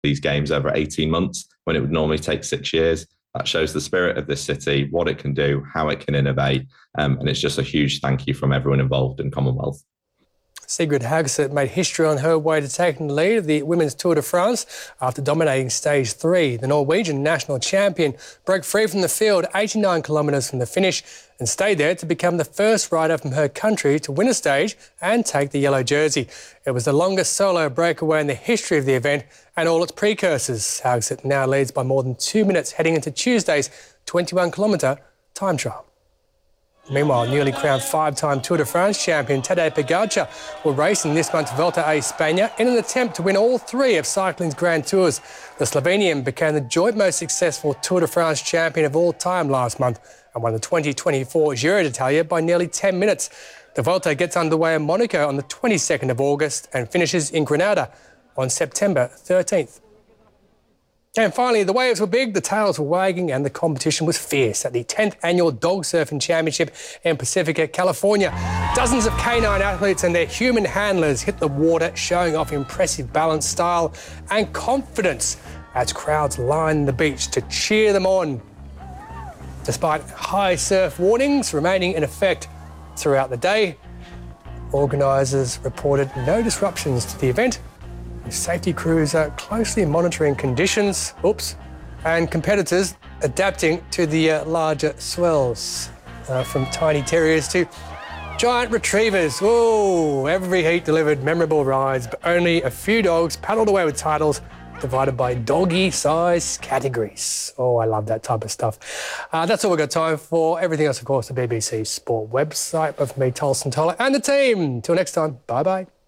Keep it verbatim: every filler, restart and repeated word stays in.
these games over eighteen months when it would normally take six years. That shows the spirit of this city, what it can do, how it can innovate. Um, and it's just a huge thank you from everyone involved in Commonwealth. Sigrid Haugeseth made history on her way to taking the lead of the Women's Tour de France after dominating stage three. The Norwegian national champion broke free from the field eighty-nine kilometres from the finish and stayed there to become the first rider from her country to win a stage and take the yellow jersey. It was the longest solo breakaway in the history of the event and all its precursors. Haugeseth now leads by more than two minutes heading into Tuesday's twenty-one kilometre time trial. Meanwhile, newly crowned five-time Tour de France champion Tadej Pogacar will race in this month's Vuelta a España in an attempt to win all three of cycling's Grand Tours. The Slovenian became the joint most successful Tour de France champion of all time last month and won the twenty twenty-four Giro d'Italia by nearly ten minutes. The Vuelta gets underway in Monaco on the twenty-second of August and finishes in Granada on September thirteenth. And finally, the waves were big, the tails were wagging and the competition was fierce at the tenth Annual Dog Surfing Championship in Pacifica, California. Dozens of canine athletes and their human handlers hit the water, showing off impressive balance, style and confidence as crowds lined the beach to cheer them on. Despite high surf warnings remaining in effect throughout the day, organisers reported no disruptions to the event, with safety crews are closely monitoring conditions, oops, and competitors adapting to the uh, larger swells, uh, from tiny terriers to giant retrievers. Oh, every heat delivered memorable rides, but only a few dogs paddled away with titles divided by doggy-size categories. Oh, I love that type of stuff. Uh, that's all we've got time for. Everything else, of course, the B B C Sport website. But for me, Tolson Toller and the team. Till next time, bye-bye.